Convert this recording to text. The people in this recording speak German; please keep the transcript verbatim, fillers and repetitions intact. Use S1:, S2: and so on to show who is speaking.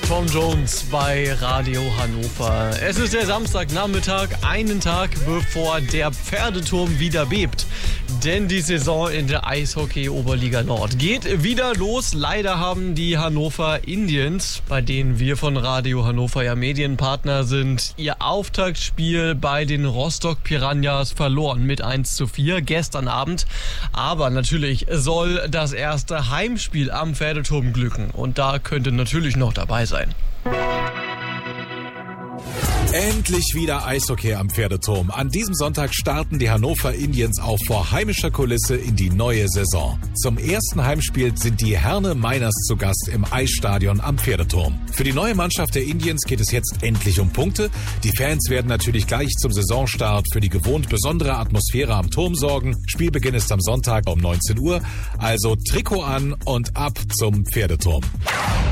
S1: Tom Jones bei Radio Hannover. Es ist der Samstagnachmittag, einen Tag bevor der Pferdeturm wieder bebt. Denn die Saison in der Eishockey-Oberliga Nord geht wieder los. Leider haben die Hannover Indians, bei denen wir von Radio Hannover ja Medienpartner sind, ihr Auftaktspiel bei den Rostock Piranhas verloren mit eins zu vier gestern Abend. Aber natürlich soll das erste Heimspiel am Pferdeturm glücken. Und da könnte natürlich noch dabei sein.
S2: Endlich wieder Eishockey am Pferdeturm. An diesem Sonntag starten die Hannover Indians auch vor heimischer Kulisse in die neue Saison. Zum ersten Heimspiel sind die Herne Miners zu Gast im Eisstadion am Pferdeturm. Für die neue Mannschaft der Indians geht es jetzt endlich um Punkte. Die Fans werden natürlich gleich zum Saisonstart für die gewohnt besondere Atmosphäre am Turm sorgen. Spielbeginn ist am Sonntag um neunzehn Uhr. Also Trikot an und ab zum Pferdeturm.